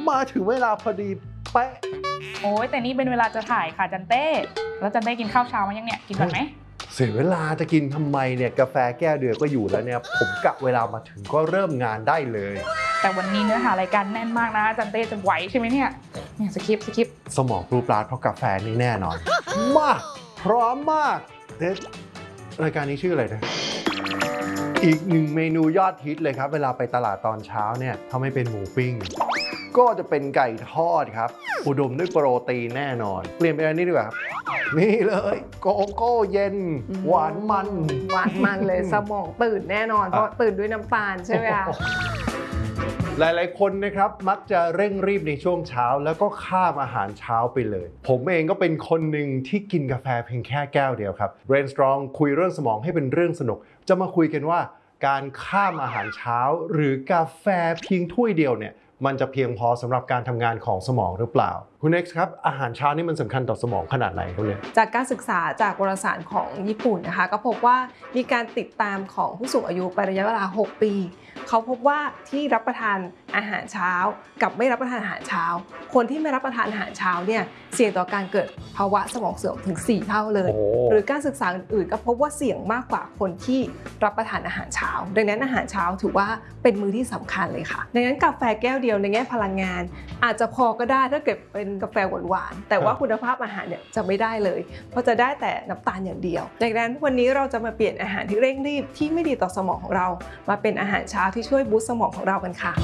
มาถึงเวลาพอดีเป๊ะโอ้ยแต่นี่เป็นเวลาจะถ่ายค่ะจันเต้แล้วจันเต้กินข้าวเช้ามายังเนี่ยกินก่อนไหมเสียเวลาจะกินทำไมเนี่ยกาแฟแก้วเดียวก็อยู่แล้วเนี่ยผมกะเวลามาถึงก็เริ่มงานได้เลยแต่วันนี้เนื้อหารายการแน่นมากนะจันเต้จะไหวใช่ไหมเนี่ยสคริปสมองปรูปราดเพราะกาแฟนี่แน่นอนมาพร้อมมากรายการนี้ชื่ออะไรนะอีกหนึ่งเมนูยอดฮิตเลยครับเวลาไปตลาดตอนเช้าเนี่ยถ้าไม่เป็นหมูปิ้งก็จะเป็นไก่ทอดครับอุดมด้วยโปรตีนแน่นอนเปลี่ยนไปอันนี้ดีกว่าครับนี่เลยโกโก้เย็นหวานมันเลยสมองตื่นแน่นอนเพราะตื่นด้วยน้ำตาลใช่ไหมคะหลายๆคนนะครับมักจะเร่งรีบในช่วงเช้าแล้วก็ข้ามอาหารเช้าไปเลยผมเองก็เป็นคนหนึ่งที่กินกาแฟเพียงแค่แก้วเดียวครับ Brain Strong คุยเรื่องสมองให้เป็นเรื่องสนุกจะมาคุยกันว่าการข้ามอาหารเช้าหรือกาแฟเพียงถ้วยเดียวเนี่ยมันจะเพียงพอสำหรับการทำงานของสมองหรือเปล่าคุณ X ครับอาหารเช้านี่มันสำคัญต่อสมองขนาดไหนครับเนี่ยจากการศึกษาจากวารสารของญี่ปุ่นนะคะก็พบว่ามีการติดตามของผู้สูงอายุไประยะเวลา6 ปีเขาพบว่าที่รับประทานอาหารเช้ากับไม่รับประทานอาหารเช้าคนที่ไม่รับประทานอาหารเช้าเนี่ยเสี่ยงต่อการเกิดภาวะสมองเสื่อมถึง4 เท่าเลยหรือการศึกษาอื่นๆก็พบว่าเสี่ยงมากกว่าคนที่รับประทานอาหารเช้าดังนั้นอาหารเช้าถือว่าเป็นมื้อที่สำคัญเลยค่ะดังนั้นกาแฟแก้วเดียวในแง่พลังงานอาจจะพอก็ได้ถ้าเกิดเป็นกาแฟหวานๆแต่ว่าคุณภาพอาหารเนี่ยจะไม่ได้เลยเพราะจะได้แต่น้ำตาลอย่างเดียวดังนั้นวันนี้เราจะมาเปลี่ยนอาหารที่เร่งรีบที่ไม่ดีต่อสมองของเรามาเป็นอาหารเช้าที่ช่วยบูสต์สมองของเรากันค่ะ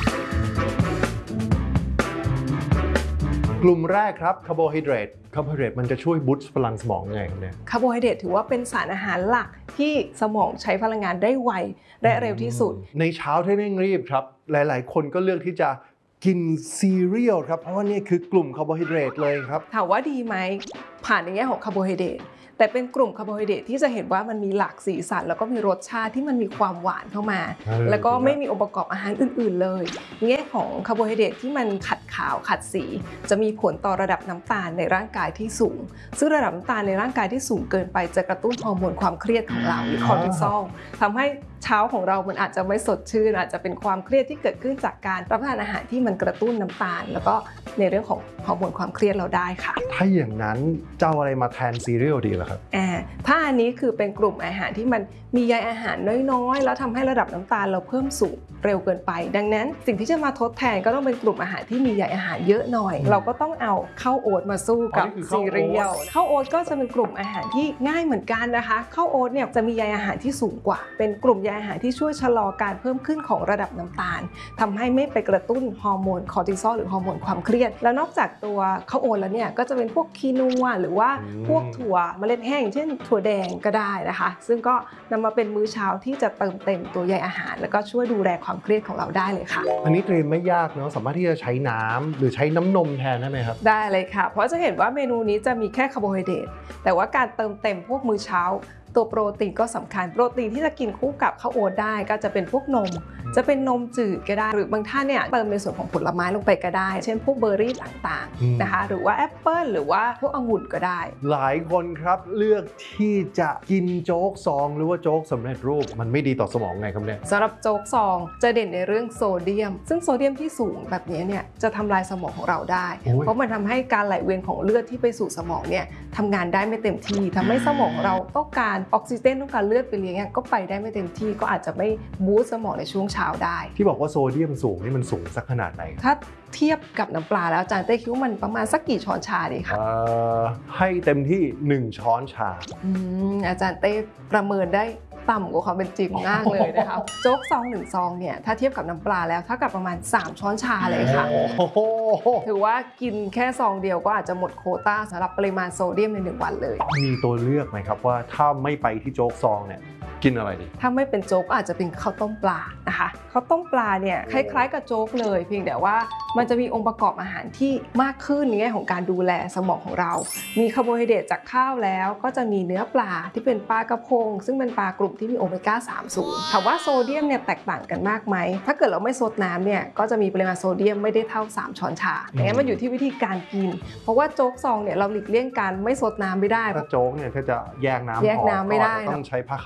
กลุ่มแรกครับคาร์โบไฮเดรตมันจะช่วยบูสต์พลังสมองยังไงครับเนี่ยคาร์โบไฮเดรตถือว่าเป็นสารอาหารหลักที่สมองใช้พลังงานได้ไวและเร็วที่สุดในเช้าที่เร่งรีบครับหลายๆคนก็เลือกที่จะกินซีเรียลครับเพราะว่านี่คือกลุ่มคาร์โบไฮเดรตเลยครับถามว่าดีไหมผ่านในแง่ของคาร์โบไฮเดรตแต่เป็นกลุ่มคาร์โบไฮเดรตที่จะเห็นว่ามันมีหลากสีสันแล้วก็มีรสชาติที่มันมีความหวานเข้ามาแล้วก็ไม่มีองค์ประกอบอาหารอื่นๆเลยแง่ของคาร์โบไฮเดรตที่มันขัดขาวขัดสีจะมีผลต่อระดับน้ำตาลในร่างกายที่สูงซึ่งระดับน้ำตาลในร่างกายที่สูงเกินไปจะกระตุ้นฮอร์โมนความเครียดของเราหรือคอร์ติซอลทำให้เช้าของเรามันอาจจะไม่สดชื่นอาจจะเป็นความเครียดที่เกิดขึ้นจากการรับประทานอาหารที่มันกระตุ้นน้ำตาลแล้วก็ในเรื่องของฮอร์โมนความเครียดเราได้ค่ะถ้าอย่างนั้นเจ้าอะไรมาแทนซีเรียลดีล่ะครับถ้าอันนี้คือเป็นกลุ่มอาหารที่มันมีใยอาหารน้อยๆแล้วทำให้ระดับน้ำตาลเราเพิ่มสูงเร็วเกินไปดังนั้นสิ่งที่จะมาทดแทนก็ต้องเป็นกลุ่มอาหารที่มีใยอาหารเยอะหน่อยเราก็ต้องเอาข้าวโอ๊ตมาสู้กับซีเรียลข้าวโอ๊ตก็จะเป็นกลุ่มอาหารที่ง่ายเหมือนกันนะคะข้าวโอ๊ตเนี่ยจะมีใยอาหารที่สูงกว่าเป็นกลุ่มใยอาหารที่ช่วยชะลอการเพิ่มขึ้นของระดับน้ำตาลทำให้ไม่ไปกระตุ้นฮอร์โมนคอร์ติซอลหรือฮอร์โมนความเครียดแล้วนอกจากตัวข้าวโอ๊ตแล้วเนี่ยก็จะเป็นพวกคีนัวหรือว่าพวกถั่วเมล็ดแห้งเช่นถั่วแดงก็ได้นะคะซึ่งก็นำมาเป็นมื้อเช้าที่จะเติมเต็มตัวใยอาหารแล้วก็ช่วยดูแลความเครียดของเราได้เลยค่ะอันนี้เตรียมไม่ยากเนาะสามารถที่จะใช้น้ำหรือใช้น้ำนมแทนได้ไหมครับได้เลยค่ะเพราะจะเห็นว่าเมนูนี้จะมีแค่คาร์โบไฮเดรตแต่ว่าการเติมเต็มพวกมื้อเช้าตัวโปรตีนก็สำคัญโปรตีนที่จะกินคู่กับข้าวโอ๊ตได้ก็จะเป็นพวกนมจะเป็นนมจืดก็ได้หรือบางท่านเนี่ยเติมในส่วนของผลไม้ลงไปก็ได้เช่นพวกเบอร์รี่ต่างๆนะคะหรือว่าแอปเปิ้ลหรือว่าพวกองุ่นก็ได้หลายคนครับเลือกที่จะกินโจ๊กซองหรือว่าโจ๊กสำเร็จรูปมันไม่ดีต่อสมองไงครับเนี่ยสำหรับโจ๊กซองจะเด่นในเรื่องโซเดียมซึ่งโซเดียมที่สูงแบบนี้เนี่ยจะทำลายสมองของเราได้เพราะมันทำให้การไหลเวียนของเลือดที่ไปสู่สมองเนี่ยทำงานได้ไม่เต็มที่ทำให้สมองเราต้องการออกซิเจนต้องการเลือดไปเลี้ยงก็ไปได้ไม่เต็มที่ก็อาจจะไม่บูสต์สมองในช่วงเช้าได้ที่บอกว่าโซเดียมสูงนี่มันสูงสักขนาดไหนถ้าเทียบกับน้ำปลาแล้วอาจารย์เต้คิดว่ามันประมาณสักกี่ช้อนชาดีคะให้เต็มที่1ช้อนชาอาจารย์เต้ประเมินได้ต่ำกว่าความเป็นจริงมากเลยนะคะโจ๊กซอง1ซองเนี่ยถ้าเทียบกับน้ำปลาแล้วเท่ากับประมาณ3ช้อนชาเลยค่ะถือว่ากินแค่ซองเดียวก็อาจจะหมดโควต้าสำหรับปริมาณโซเดียมใน1วันเลยมีตัวเลือกไหมครับว่าถ้าไม่ไปที่โจ๊กซองเนี่ยกินอะไรดีถ้าไม่เป็นโจ๊กอาจจะเป็นข้าวต้มปลานะคะข้าวต้มปลาเนี่ยคล้ายๆกับโจ๊กเลยเพียงแต่ว่ามันจะมีองค์ประกอบอาหารที่มากขึ้นในแง่ของการดูแลสมองของเรามีคาร์โบไฮเดรตจากข้าวแล้วก็จะมีเนื้อปลาที่เป็นปลากระพงซึ่งเป็นปลากลุ่มที่มีโอเมก้า3สูงถามว่าโซเดียมเนี่ยแตกต่างกันมากไหมถ้าเกิดเราไม่ซดน้ำเนี่ยก็จะมีปริมาณโซเดียมไม่ได้เท่า3ช้อนชาอย่างนั้นมันอยู่ที่วิธีการกินเพราะว่าโจ๊กซองเนี่ยเราหลีกเลี่ยงการไม่ซดน้ำไม่ได้ถ้าโจ๊กเนี่ยถ้าจะแยกน้ำไม่ได้ต้องใช้ผ้าขาวบาง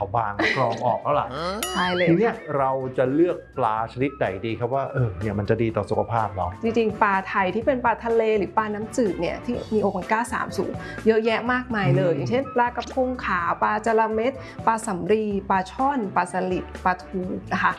กรองออกแล้วล่ะใช่เลยทีเนี้ยเราจะเลือกปลาชนิดไหนดีครับว่าเนี่ยมันจะดีต่อสุขภาพเราจริงๆปลาไทยที่เป็นปลาทะเลหรือปลาน้ำจืดเนี่ยที่มีโอเมก้า3สูงเยอะแยะมากมายเลยอย่างเช่นปลากระพงขาวปลาจระเม็ดปลาสำลีปลาช่อนปลาสลิดปลาทูนะคะ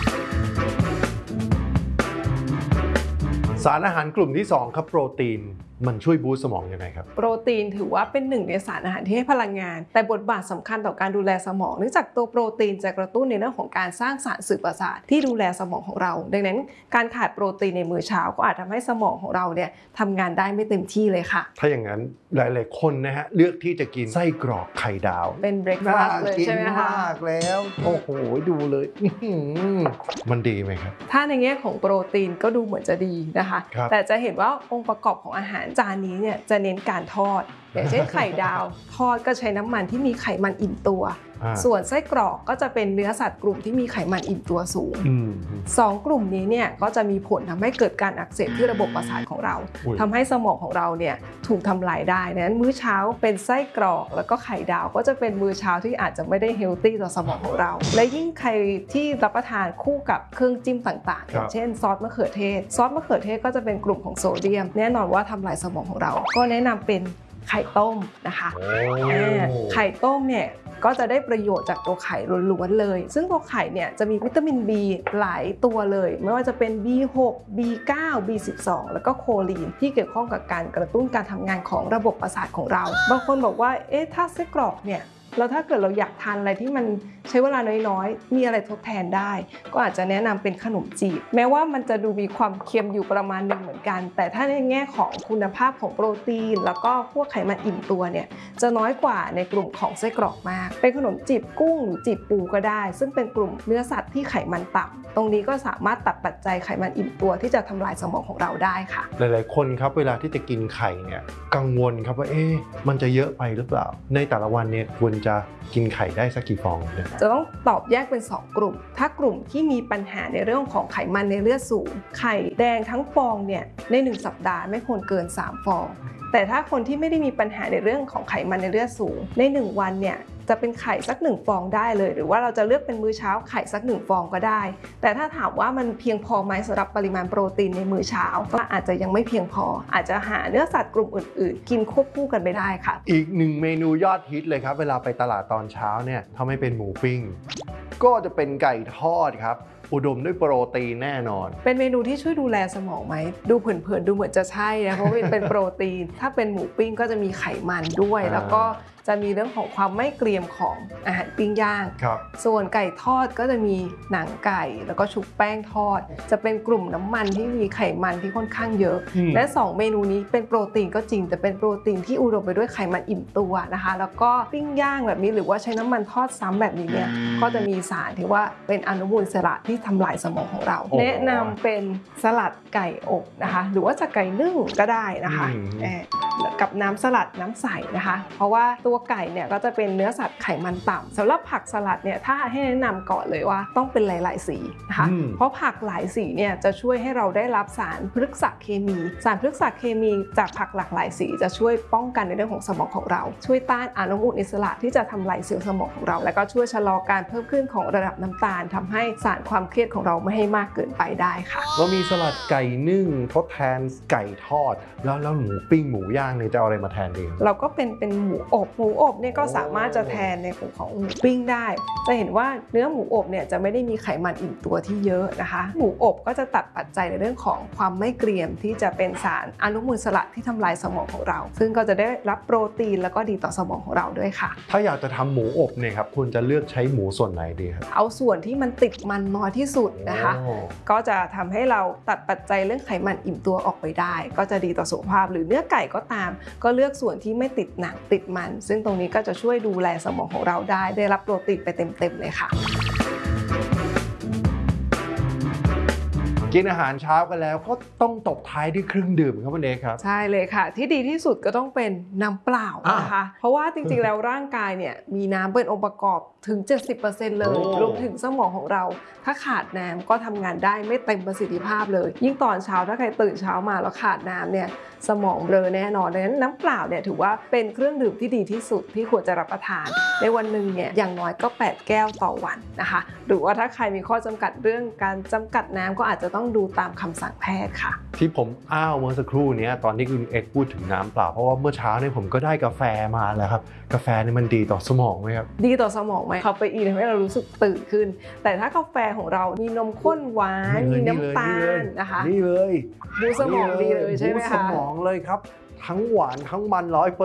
สารอาหารกลุ่มที่2ครับโปรตีนมันช่วยบูสต์สมองยังไงครับโปรตีนถือว่าเป็นหนึ่งในสารอาหารที่ให้พลังงานแต่บทบาทสำคัญต่อการดูแลสมองเนื่องจากตัวโปรตีนจะกระตุ้นในเรื่องของการสร้างสารสื่อประสาทที่ดูแลสมองของเราดังนั้นการขาดโปรตีนในมื้อเช้าก็อาจทำให้สมองของเราเนี่ยทำงานได้ไม่เต็มที่เลยค่ะถ้าอย่างนั้นหลายๆคนนะฮะเลือกที่จะกินไส้กรอกไข่ดาวเป็นเบรคฟาสต์เลยใช่ไหมคะมากแล้วโอ้โหดูเลยมันดีไหมครับถ้าในแง่ของโปรตีนก็ดูเหมือนจะดีนะคะแต่จะเห็นว่าองค์ประกอบของอาหารจานนี้เนี่ยจะเน้นการทอดอย่างเช่นไข่ดาวทอดก็ใช้น้ำมันที่มีไขมันอิ่มตัวส่วนไส้กรอกก็จะเป็นเนื้อสัตว์กลุ่มที่มีไขมันอิ่มตัวสูง2กลุ่มนี้เนี่ยก็จะมีผลทำให้เกิดการอักเสบที่ระบบประสาทของเราทำให้สมองของเราเนี่ยถูกทำลายได้นั้นมื้อเช้าเป็นไส้กรอกแล้วก็ไข่ดาวก็จะเป็นมื้อเช้าที่อาจจะไม่ได้เฮลตี้ต่อสมองของเราและยิ่งใครที่รับประทานคู่กับเครื่องจิ้มต่างๆอย่างเช่นซอสมะเขือเทศก็จะเป็นกลุ่มของโซเดียมแน่นอนว่าทำลายสมองของเราก็แนะนำเป็นไข่ต้มนะคะไข่ต้มเนี่ยก็จะได้ประโยชน์จากตัวไข่ล้วนๆเลยซึ่งตัวไข่เนี่ยจะมีวิตามิน B หลายตัวเลยไม่ว่าจะเป็น B6 B9 B12 แล้วก็โคลีนที่เกี่ยวข้องกับการกระตุ้นการทำงานของระบบประสาทของเราบางคนบอกว่าถ้าไส้กรอกเนี่ยแล้วถ้าเกิดเราอยากทานอะไรที่มันใช้เวลาน้อยๆมีอะไรทดแทนได้ก็อาจจะแนะนำเป็นขนมจีบแม้ว่ามันจะดูมีความเค็มอยู่ประมาณหนึ่งเหมือนกันแต่ถ้าในแง่ของคุณภาพของโปรตีนแล้วก็พวกไขมันอิ่มตัวเนี่ยจะน้อยกว่าในกลุ่มของไส้กรอกมากเป็นขนมจีบกุ้งหรือจีบปูก็ได้ซึ่งเป็นกลุ่มเนื้อสัตว์ที่ไขมันต่ำตรงนี้ก็สามารถตัดปัจจัยไขมันอิ่มตัวที่จะทำลายสมองของเราได้ค่ะหลายๆคนครับเวลาที่จะกินไข่เนี่ยกังวลครับว่ามันจะเยอะไปหรือเปล่าในแต่ละวันเนี่ยควรจะกินไข่ได้สักกี่ฟองจะต้องตอบแยกเป็น2กลุ่มถ้ากลุ่มที่มีปัญหาในเรื่องของไขมันในเลือดสูงไข่แดงทั้งฟองเนี่ยใน1สัปดาห์ไม่ควรเกิน3ฟองแต่ถ้าคนที่ไม่ได้มีปัญหาในเรื่องของไขมันในเลือดสูงใน1วันเนี่ยจะเป็นไข่สัก1ฟองได้เลยหรือว่าเราจะเลือกเป็นมื้อเช้าไข่สัก1ฟองก็ได้แต่ถ้าถามว่ามันเพียงพอไหมสำหรับปริมาณโปรตีนในมื้อเช้าก็อาจจะยังไม่เพียงพออาจจะหาเนื้อสัตว์กลุ่มอื่นๆกินควบคู่กันไปได้ค่ะอีก1เมนูยอดฮิตเลยครับเวลาไปตลาดตอนเช้าเนี่ยถ้าไม่เป็นหมูปิ้งก็จะเป็นไก่ทอดครับอุดมด้วยโปรตีนแน่นอนเป็นเมนูที่ช่วยดูแลสมองไหมดูเผินๆดูเหมือนจะใช่นะเพราะเป็นโปรตีนถ้าเป็นหมูปิ้งก็จะมีไขมันด้วยแล้วก็จะมีเรื่องของความไม่เกรียมของอาหารปิ้งย่างส่วนไก่ทอดก็จะมีหนังไก่แล้วก็ชุบแป้งทอดจะเป็นกลุ่มน้ำมันที่มีไขมันที่ค่อนข้างเยอะและ2เมนูนี้เป็นโปรตีนก็จริงแต่เป็นโปรตีนที่อุดมไปด้วยไขมันอิ่มตัวนะคะแล้วก็ปิ้งย่างแบบนี้หรือว่าใช้น้ำมันทอดซ้ำแบบนี้เนี่ยก็จะมีสารที่ว่าเป็นอนุมูลอิสระที่ทำลายสมองของเราแนะนำเป็นสลัดไก่อบนะคะหรือว่าจะไก่นึ่งก็ได้นะคะกับน้ำสลัดน้ำใสนะคะเพราะว่าตัวไก่เนี่ยก็จะเป็นเนื้อสัตว์ไขมันต่ำสำหรับผักสลัดเนี่ยถ้าให้แนะนำก่อนเลยว่าต้องเป็นหลายๆสีนะคะเพราะผักหลายสีเนี่ยจะช่วยให้เราได้รับสารพฤกษเคมีสารพฤกษเคมีจากผักหลากหลายสีจะช่วยป้องกันในเรื่องของสมองของเราช่วยต้านอนุมูลอิสระที่จะทำลายเซลล์สมองของเราแล้วก็ช่วยชะลอการเพิ่มขึ้นของระดับน้ำตาลทำให้สารความเครียดของเราไม่ให้มากเกินไปได้ค่ะเรามีสลัดไก่นึ่งทดแทนไก่ทอดแล้วหมูปิ้งหมูย่างเนี่ยจะเอาอะไรมาแทนดีเราก็เป็นหมูอบเนี่ยก็สามารถจะแทนในกลุ่มของหมูปิ้งได้จะเห็นว่าเนื้อหมูอบเนี่ยจะไม่ได้มีไขมันอิ่มตัวที่เยอะนะคะหมูอบก็จะตัดปัจจัยในเรื่องของความไม่เกรียมที่จะเป็นสารอนุมูลอิสระที่ทำลายสมองของเราซึ่งก็จะได้รับโปรตีนแล้วก็ดีต่อสมองของเราด้วยค่ะถ้าอยากจะทำหมูอบเนี่ยครับคุณจะเลือกใช้หมูส่วนไหนดีครับเอาส่วนที่มันติดมันน้อยที่สุดนะคะก็จะทำให้เราตัดปัจจัยเรื่องไขมันอิ่มตัวออกไปได้ก็จะดีต่อสุขภาพหรือเนื้อไก่ก็ตามก็เลือกส่วนที่ไม่ติดหนังติดมันซึ่งตรงนี้ก็จะช่วยดูแลสมองของเราได้รับโปรตีนไปเต็มๆเลยค่ะกินอาหารเช้ากันแล้วก็ต้องตบท้ายด้วยเครื่องดื่มครับคุณเอกครับใช่เลยค่ะที่ดีที่สุดก็ต้องเป็นน้ำเปล่านะคะเพราะว่าจริงๆแล้วร่างกายเนี่ยมีน้ำเป็นองค์ประกอบถึง 70% เลยรวมถึงสมองของเราถ้าขาดน้ำก็ทำงานได้ไม่เต็มประสิทธิภาพเลยยิ่งตอนเช้าถ้าใครตื่นเช้ามาแล้วขาดน้ำเนี่ยสมองเบลอแน่นอนดังนั้นน้ำเปล่าเนี่ยถือว่าเป็นเครื่องดื่มที่ดีที่สุดที่ควรจะรับประทานในวันหนึ่งเนี่ยอย่างน้อยก็8แก้วต่อวันนะคะหรือว่าถ้าใครมีข้อจำกัดเรื่องการจำกัดน้ำก็อาจจะต้องดูตามคำสั่งแพทย์ค่ะที่ผมอ้าวเมื่อสักครู่นี้ตอนที่คุณเอกพูดถึงน้ำเปล่าเพราะว่าเมื่อเช้าเนี่ยผมก็ได้กาแฟมาแล้วครับกาแฟนี่มันดีต่อสมองไหมครับดีต่อสมองไหมคาเฟอีนทำให้เรารู้สึกตื่นขึ้นแต่ถ้ากาแฟของเรามีนมข้นหวานมีน้ำตาลนะคะนี่เลยบูสต์สมองดีเลยใช่ไหมคะบูสต์สมองเลยครับทั้งหวานทั้งมัน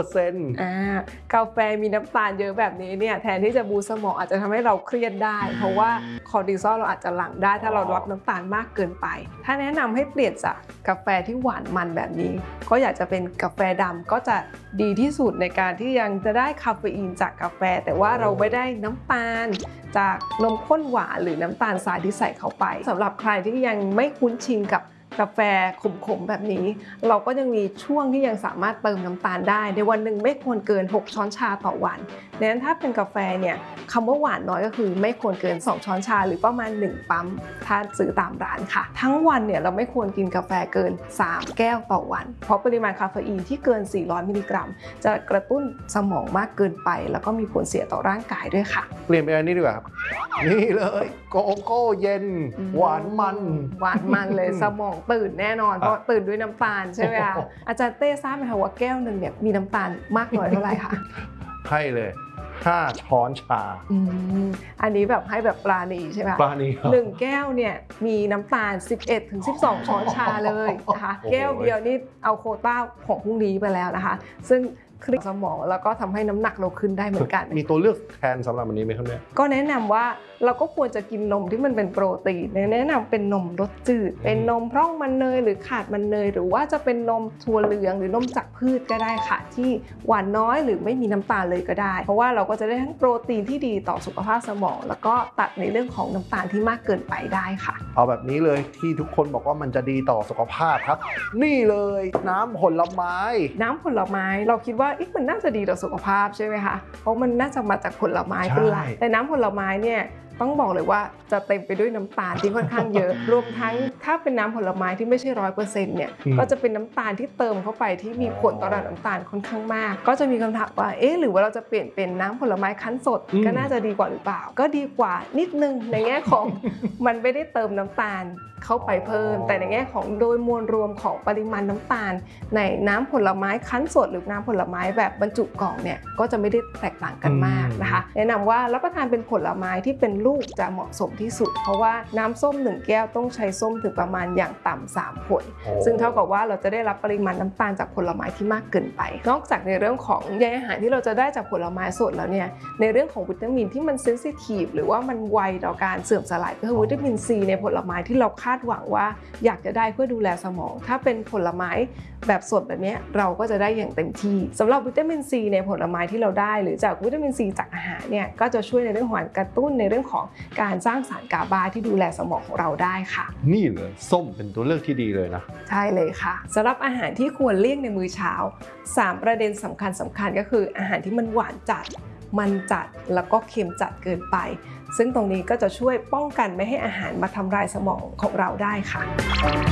100% กาแฟมีน้ำตาลเยอะแบบนี้เนี่ยแทนที่จะบูสต์สมองอาจจะทำให้เราเครียดได้เพราะว่าคอร์ติซอลเราอาจจะหลั่งได้ถ้าเรารับน้ำตาลมากเกินไปถ้าแนะนำให้เปลี่ยนจากกาแฟที่หวานมันแบบนี้ก็อยากจะเป็นกาแฟดำก็จะดีที่สุดในการที่ยังจะได้คาเฟอีนจากกาแฟแต่ว่าเราไม่ได้น้ำตาลจากนมข้นหวานหรือน้ำตาลทรายที่ใส่เข้าไปสำหรับใครที่ยังไม่คุ้นชินกับกาแฟขมๆแบบนี้เราก็ยังมีช่วงที่ยังสามารถเติมน้ำตาลได้ในวันหนึ่งไม่ควรเกิน6ช้อนชาต่อวันดังนั้นถ้าเป็นกาแฟเนี่ยคำว่าหวานน้อยก็คือไม่ควรเกิน2ช้อนชาหรือประมาณ1ปั๊มถ้าซื้อตามร้านค่ะทั้งวันเนี่ยเราไม่ควรกินกาแฟเกิน3แก้วต่อวันเพราะปริมาณคาเฟอีนที่เกิน400มิลลิกรัมจะกระตุ้นสมองมากเกินไปแล้วก็มีผลเสียต่อร่างกายด้วยค่ะเปลี่ยนไปอันนี้ดีกว่านี่เลยโกโก้เย็นหวานมันเลยสมองตื่นแน่นอนเพราะตื่นด้วยน้ำตาลใช่ไหมคะอาจารย์เต้ทราบไหมคะว่าแก้วหนึ่งเนี่ยมีน้ำตาลมากน้อยเท่าไหร่คะให้เลย5ช้อนชาอันนี้แบบให้แบบปราณีใช่ไหมปราณี 1แก้วเนี่ยมีน้ำตาล 11-12 ช้อนชาเลยนะคะแก้วเดียวนี่เอาโควต้าของพรุ่งนี้ไปแล้วนะคะซึ่งคลิกสมองแล้วก็ทำให้น้ำหนักเราขึ้นได้เหมือนกันมีตัวเลือกแทนสำหรับวันนี้ไหมครับเนี่ยก็แนะนำว่าเราก็ควรจะกินนมที่มันเป็นโปรตีนแนะนำเป็นนมรสจืดเป็นนมพร่องมันเนยหรือขาดมันเนยหรือว่าจะเป็นนมถั่วเหลืองหรือนมจากพืชก็ได้ค่ะที่หวานน้อยหรือไม่มีน้ำตาลเลยก็ได้เพราะว่าเราก็จะได้ทั้งโปรตีนที่ดีต่อสุขภาพสมองแล้วก็ตัดในเรื่องของน้ำตาลที่มากเกินไปได้ค่ะเอาแบบนี้เลยที่ทุกคนบอกว่ามันจะดีต่อสุขภาพครับนี่เลยน้ำผลไม้เราคิดว่ามันน่าจะดีต่อสุขภาพใช่ไหมคะเพราะมันน่าจะมาจากผลไม้เป็นหลักแต่น้ำผลไม้เนี่ยต้องบอกเลยว่าจะเต็มไปด้วยน้ำตาลที่ค่อนข้างเยอะ รวมทั้งถ้าเป็นน้ำผลไม้ที่ไม่ใช่ 100% เนี่ยก็จะเป็นน้ำตาลที่เติมเข้าไปที่มีผลต่อระดับน้ำตาลค่อนข้างมากก็จะมีคำถามว่าหรือว่าเราจะเปลี่ยนเป็นน้ำผลไม้คั้นสดก็น่าจะดีกว่าหรือเปล่าก็ดีกว่านิดนึงในแง่ของ มันไม่ได้เติมน้ำตาลเข้าไปเพิ่มแต่ในแง่ของโดยมวลรวมของปริมาณน้ำตาลในน้ำผลไม้คั้นสดหรือน้ำผลไม้แบบบรรจุกล่องเนี่ยก็จะไม่ได้แตกต่างกันมากนะคะแนะนำว่ารับประทานเป็นผลไม้ที่เป็นลูกจะเหมาะสมที่สุดเพราะว่าน้ำส้ม1แก้วต้องใช้ส้มถึงประมาณอย่างต่ำ3ผลซึ่งเท่ากับว่าเราจะได้รับปริมาณน้ำตาลจากผลไม้ที่มากเกินไปนอกจากในเรื่องของใยอาหารที่เราจะได้จากผลไม้สดแล้วเนี่ยในเรื่องของวิตามินที่มันเซนซิทีฟหรือว่ามันไวต่อการเสื่อมสลายก็คือวิตามินซีในผลไม้ที่เราคาดหวังว่าอยากจะได้เพื่อดูแลสมองถ้าเป็นผลไม้แบบสดแบบนี้เราก็จะได้อย่างเต็มที่สำหรับวิตามินซีในผลไม้ที่เราได้หรือจากวิตามินซีจากอาหารเนี่ยก็จะช่วยในเรื่องของการกระตุ้นในเรื่องของการสร้างสารกาบาที่ดูแลสมองของเราได้ค่ะนี่เลยส้มเป็นตัวเลือกที่ดีเลยนะใช่เลยค่ะสำหรับอาหารที่ควรเลี่ยงในมื้อเช้า3ประเด็นสำคัญก็คืออาหารที่มันหวานจัดมันจัดแล้วก็เค็มจัดเกินไปซึ่งตรงนี้ก็จะช่วยป้องกันไม่ให้อาหารมาทำลายสมองของเราได้ค่ะ